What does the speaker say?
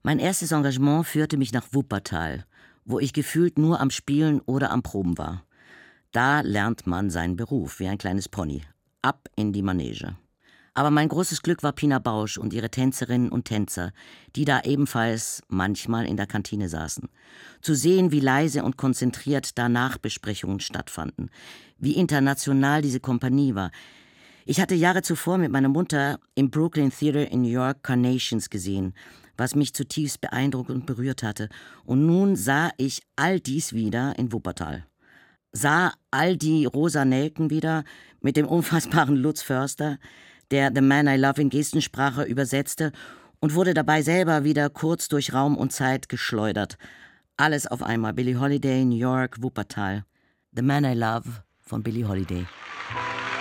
Mein erstes Engagement führte mich nach Wuppertal, wo ich gefühlt nur am Spielen oder am Proben war. Da lernt man seinen Beruf, wie ein kleines Pony. Ab in die Manege. Aber mein großes Glück war Pina Bausch und ihre Tänzerinnen und Tänzer, die da ebenfalls manchmal in der Kantine saßen. Zu sehen, wie leise und konzentriert da Nachbesprechungen stattfanden, wie international diese Kompanie war. Ich hatte Jahre zuvor mit meiner Mutter im Brooklyn Theater in New York Carnations gesehen, was mich zutiefst beeindruckt und berührt hatte. Und nun sah ich all dies wieder in Wuppertal. Sah all die rosa Nelken wieder mit dem unfassbaren Lutz Förster, der The Man I Love in Gestensprache übersetzte und wurde dabei selber wieder kurz durch Raum und Zeit geschleudert. Alles auf einmal. Billie Holiday, New York, Wuppertal. The Man I Love von Billie Holiday.